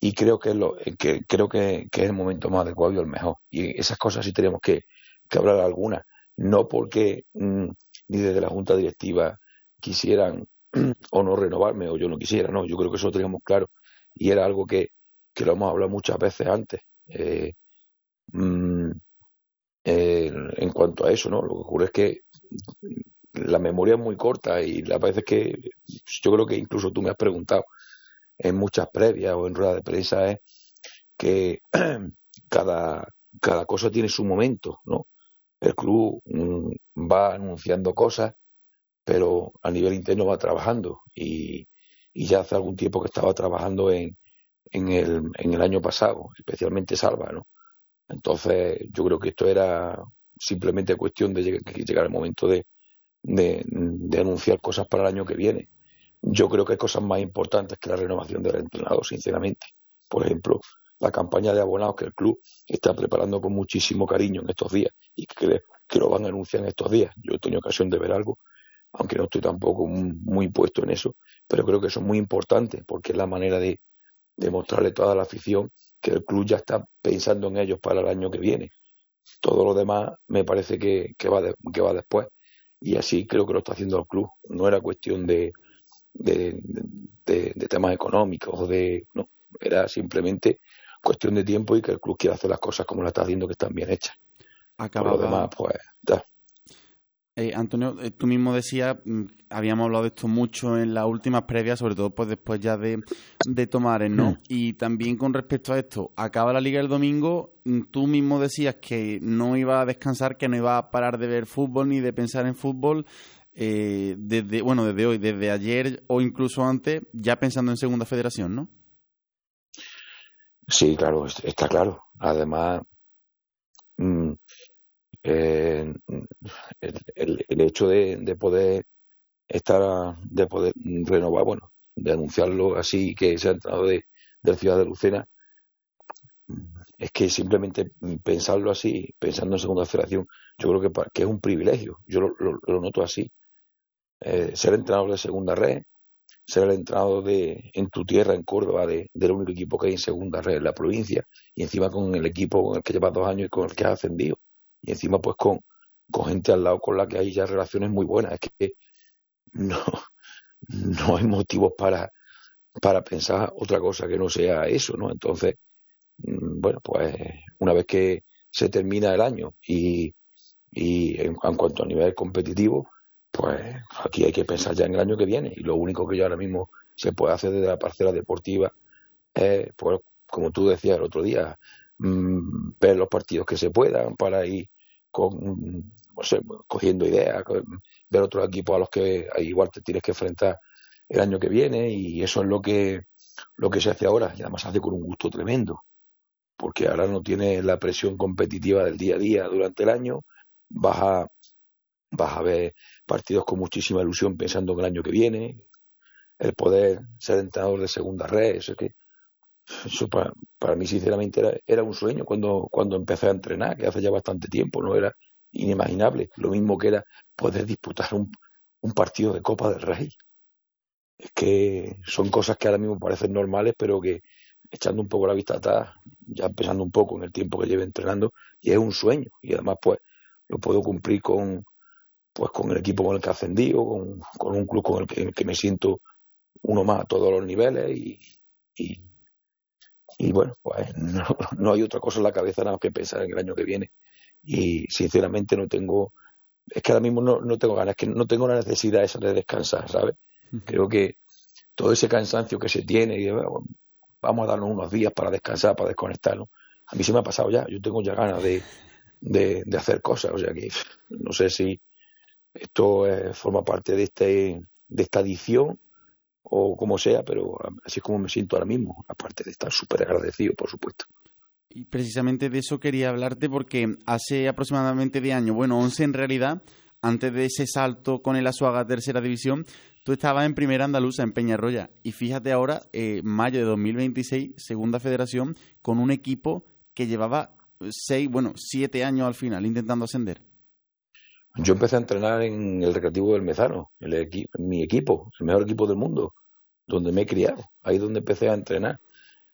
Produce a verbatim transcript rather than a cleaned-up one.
y creo que es lo que creo que, que es el momento más adecuado y el mejor. Y esas cosas sí tenemos que, que hablar algunas, no porque mmm, ni desde la junta directiva quisieran o no renovarme o yo no quisiera, no, yo creo que eso lo teníamos claro y era algo que, que lo hemos hablado muchas veces antes. Eh, mmm, eh, en cuanto a eso, ¿no? Lo que ocurre es que la memoria es muy corta y las veces que yo creo que incluso tú me has preguntado en muchas previas o en ruedas de prensa es que cada, cada cosa tiene su momento, ¿no? El club mmm, va anunciando cosas, pero a nivel interno va trabajando y, y ya hace algún tiempo que estaba trabajando en, en, el, en el año pasado, especialmente Salva, ¿no? Entonces yo creo que esto era simplemente cuestión de llegar, que llegar el momento de, de, de anunciar cosas para el año que viene. Yo creo que hay cosas más importantes que la renovación del entrenador, sinceramente. Por ejemplo, la campaña de abonados que el club está preparando con muchísimo cariño en estos días y que, que lo van a anunciar en estos días. Yo he tenido ocasión de ver algo, aunque no estoy tampoco muy, muy puesto en eso, pero creo que eso es muy importante porque es la manera de, de mostrarle a toda la afición que el club ya está pensando en ellos para el año que viene. Todo lo demás me parece que, que, va, de, que va después y así creo que lo está haciendo el club. No era cuestión de De, de, de temas económicos o de no, era simplemente cuestión de tiempo y que el club quiera hacer las cosas como las está haciendo, que están bien hechas. Por lo demás, Acababa, pues ya. eh, Antonio, eh, tú mismo decías, mm, habíamos hablado de esto mucho en las últimas previas, sobre todo pues después ya de, de Tomares, ¿no? Y también con respecto a esto, acaba la Liga el domingo, mm, tú mismo decías que no iba a descansar, que no iba a parar de ver fútbol ni de pensar en fútbol. Eh, desde bueno desde hoy, desde ayer o incluso antes, ya pensando en Segunda Federación, ¿no? Sí, claro, está claro. Además, mmm, eh, el, el, el hecho de, de poder estar, de poder renovar, bueno, de anunciarlo así, que se ha entrado de, de Ciudad de Lucena, es que simplemente pensarlo así, pensando en Segunda Federación, yo creo que, que es un privilegio. Yo lo, lo, lo noto así. Eh, ser entrenador de segunda red, ser el entrenador de, en tu tierra, en Córdoba, de, del único equipo que hay en segunda red en la provincia, y encima con el equipo con el que llevas dos años y con el que has ascendido, y encima pues con, con gente al lado con la que hay ya relaciones muy buenas. Es que no, no hay motivos para, para pensar otra cosa que no sea eso, ¿no? Entonces, bueno, pues una vez que se termina el año y, y en, en cuanto a nivel competitivo, pues aquí hay que pensar ya en el año que viene y lo único que yo ahora mismo se puede hacer desde la parcela deportiva es, pues, como tú decías el otro día, mmm, ver los partidos que se puedan para ir con, no sé, cogiendo ideas, ver otros equipos a los que igual te tienes que enfrentar el año que viene y eso es lo que, lo que se hace ahora y además se hace con un gusto tremendo porque ahora no tienes la presión competitiva del día a día durante el año, vas a, vas a ver partidos con muchísima ilusión pensando en el año que viene, el poder ser entrenador de segunda red, eso, que, eso para, para mí sinceramente era, era un sueño cuando, cuando empecé a entrenar, que hace ya bastante tiempo, no era inimaginable, lo mismo que era poder disputar un, un partido de Copa del Rey. Es que son cosas que ahora mismo parecen normales, pero que echando un poco la vista atrás, ya pensando un poco en el tiempo que lleve entrenando, y es un sueño. Y además, pues, lo puedo cumplir con, pues, con el equipo con el que he ascendido, con, con un club con el que, en el que me siento uno más a todos los niveles y, y, y bueno, pues no, no hay otra cosa en la cabeza nada más que pensar en el año que viene. Y sinceramente no tengo, es que ahora mismo no, no tengo ganas, es que no tengo la necesidad esa de descansar, ¿sabes? Creo que todo ese cansancio que se tiene, y bueno, vamos a darnos unos días para descansar, para desconectarnos. A mí se me ha pasado ya, yo tengo ya ganas de, de, de hacer cosas, o sea que no sé si esto eh, forma parte de, este, de esta edición o como sea, pero así es como me siento ahora mismo, aparte de estar súper agradecido, por supuesto. Y precisamente de eso quería hablarte porque hace aproximadamente diez años, bueno, once en realidad, antes de ese salto con el Azuaga a tercera división, tú estabas en primera andaluza, en Peñarroya. Y fíjate ahora, eh, mayo de dos mil veintiséis, segunda federación, con un equipo que llevaba seis, bueno, siete años al final intentando ascender. Yo empecé a entrenar en el Recreativo del Mezano, el equi- mi equipo, el mejor equipo del mundo, donde me he criado. Ahí es donde empecé a entrenar.